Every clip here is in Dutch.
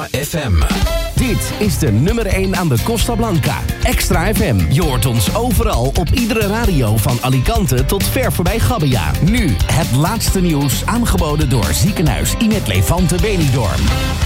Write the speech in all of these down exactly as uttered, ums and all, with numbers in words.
Extra F M. Dit is de nummer één aan de Costa Blanca. Extra F M. Je hoort ons overal op iedere radio van Alicante tot ver voorbij Gabbia. Nu het laatste nieuws aangeboden door ziekenhuis Imet Levante Benidorm.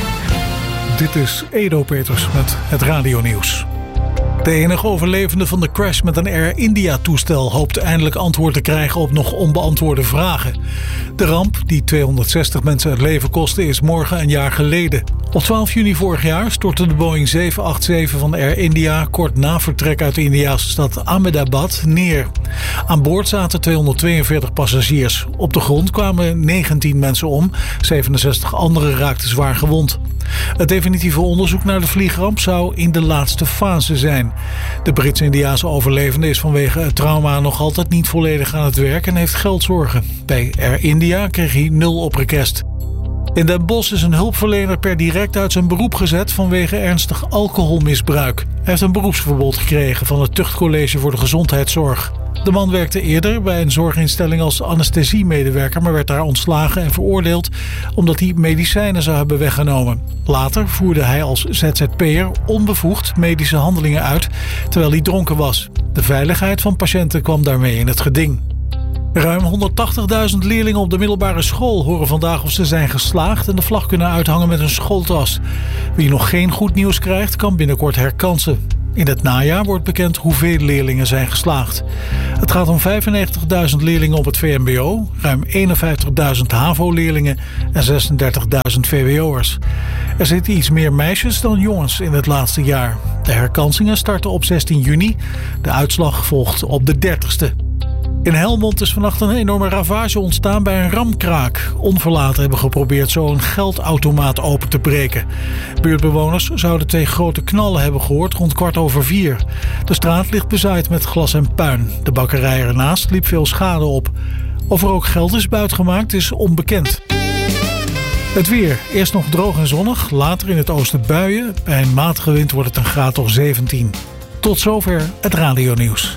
Dit is Edo Peters met het radionieuws. De enige overlevende van de crash met een Air India-toestel hoopt eindelijk antwoord te krijgen op nog onbeantwoorde vragen. De ramp, die tweehonderdzestig mensen het leven kostte, is morgen een jaar geleden. Op twaalf juni vorig jaar stortte de Boeing zeven acht zeven van Air India kort na vertrek uit de Indiase stad Ahmedabad neer. Aan boord zaten tweehonderdtweeënveertig passagiers. Op de grond kwamen negentien mensen om, zevenenzestig anderen raakten zwaar gewond. Het definitieve onderzoek naar de vliegramp zou in de laatste fase zijn. De Brits-Indiase overlevende is vanwege het trauma nog altijd niet volledig aan het werk en heeft geldzorgen. Bij Air India kreeg hij nul op request. In Den Bosch is een hulpverlener per direct uit zijn beroep gezet vanwege ernstig alcoholmisbruik. Hij heeft een beroepsverbod gekregen van het Tuchtcollege voor de Gezondheidszorg. De man werkte eerder bij een zorginstelling als anesthesiemedewerker, maar werd daar ontslagen en veroordeeld omdat hij medicijnen zou hebben weggenomen. Later voerde hij als Z Z P'er onbevoegd medische handelingen uit terwijl hij dronken was. De veiligheid van patiënten kwam daarmee in het geding. Ruim honderdtachtigduizend leerlingen op de middelbare school horen vandaag of ze zijn geslaagd en de vlag kunnen uithangen met een schooltas. Wie nog geen goed nieuws krijgt, kan binnenkort herkansen. In het najaar wordt bekend hoeveel leerlingen zijn geslaagd. Het gaat om vijfennegentigduizend leerlingen op het V M B O, ruim eenenvijftigduizend HAVO-leerlingen en zesendertigduizend V W O'ers. Er zitten iets meer meisjes dan jongens in het laatste jaar. De herkansingen starten op zestien juni. De uitslag volgt op de dertigste. In Helmond is vannacht een enorme ravage ontstaan bij een ramkraak. Onverlaten hebben geprobeerd zo een geldautomaat open te breken. Buurtbewoners zouden twee grote knallen hebben gehoord rond kwart over vier. De straat ligt bezaaid met glas en puin. De bakkerij ernaast liep veel schade op. Of er ook geld is buitgemaakt is onbekend. Het weer. Eerst nog droog en zonnig, later in het oosten buien. Bij een matige wind wordt het een graad of zeventien. Tot zover het radionieuws.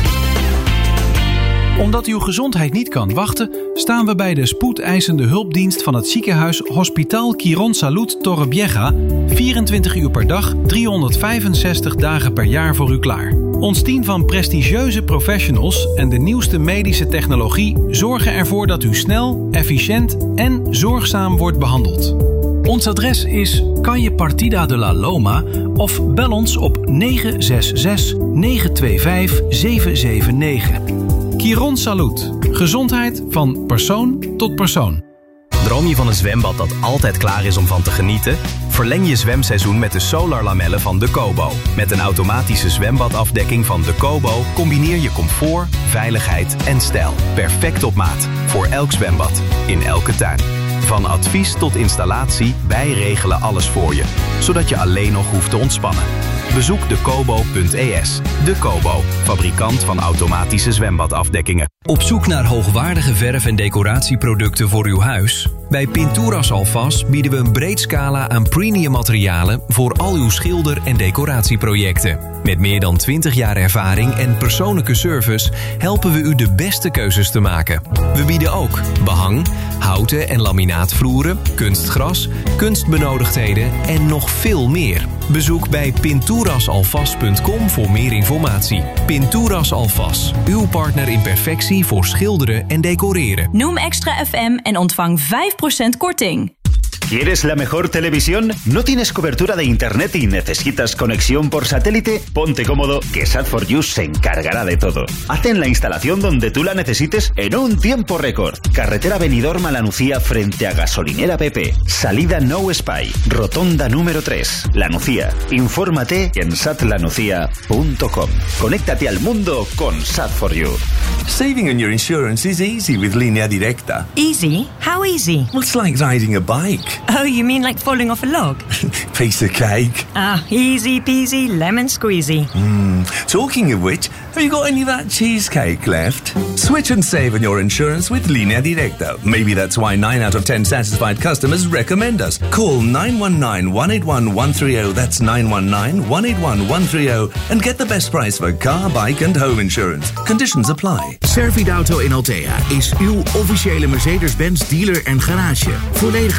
Omdat uw gezondheid niet kan wachten, staan we bij de spoedeisende hulpdienst van het ziekenhuis Hospital Quirónsalud Torrevieja vierentwintig uur per dag, driehonderdvijfenzestig dagen per jaar voor u klaar. Ons team van prestigieuze professionals en de nieuwste medische technologie zorgen ervoor dat u snel, efficiënt en zorgzaam wordt behandeld. Ons adres is Calle Partida de la Loma of bel ons op negen zes zes, negen twee vijf, zeven zeven negen. Quirónsalud. Gezondheid van persoon tot persoon. Droom je van een zwembad dat altijd klaar is om van te genieten? Verleng je zwemseizoen met de solarlamellen van De Cobo. Met een automatische zwembadafdekking van De Cobo combineer je comfort, veiligheid en stijl. Perfect op maat. Voor elk zwembad. In elke tuin. Van advies tot installatie, wij regelen alles voor je. Zodat je alleen nog hoeft te ontspannen. Bezoek de cobo punt e s. De Cobo, fabrikant van automatische zwembadafdekkingen. Op zoek naar hoogwaardige verf- en decoratieproducten voor uw huis? Bij Pinturas Alfas bieden we een breed scala aan premium materialen voor al uw schilder- en decoratieprojecten. Met meer dan twintig jaar ervaring en persoonlijke service helpen we u de beste keuzes te maken. We bieden ook behang, houten en laminaatvloeren, kunstgras, kunstbenodigdheden en nog veel meer. Bezoek bij pinturas alfas punt com voor meer informatie. Pinturas Alfas, uw partner in perfectie voor schilderen en decoreren. Noem Extra F M en ontvang vijf procent korting. ¿Quieres la mejor televisión? ¿No tienes cobertura de internet y necesitas conexión por satélite? Ponte cómodo que Sat for You se encargará de todo. Hacen la instalación donde tú la necesites en un tiempo récord. Carretera Benidorm a La Nucía frente a Gasolinera Pepe. Salida No Spy. Rotonda número tres. La Nucía. Infórmate en sat la nucía punto com. Conéctate al mundo con Sat for You. Saving on your insurance is easy with Línea Directa. Easy? How easy? Well, it's like riding a bike. Oh, you mean like falling off a log? Piece of cake. Ah, easy peasy, lemon squeezy. Mm. Talking of which, have you got any of that cheesecake left? Switch and save on your insurance with Línea Directa. Maybe that's why nine out of ten satisfied customers recommend us. Call nine one nine, one eight one, one three zero, that's nine one nine, one eight one, one three zero, and get the best price for car, bike and home insurance. Conditions apply. Servidauto in Altea is uw officiële Mercedes-Benz dealer en garage. Volledige reparatie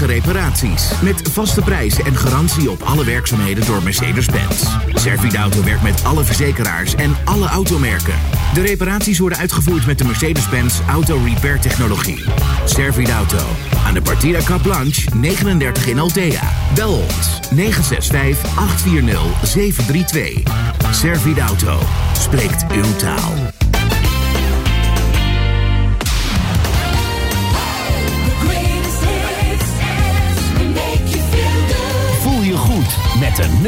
reparaties. Met vaste prijzen en garantie op alle werkzaamheden door Mercedes-Benz. Servidauto werkt met alle verzekeraars en alle automerken. De reparaties worden uitgevoerd met de Mercedes-Benz Auto Repair technologie. Servidauto. Aan de Partida Cap Blanche negenendertig in Altea. Bel ons negen zes vijf, acht vier nul, zeven drie twee. Servidauto. Spreekt uw taal.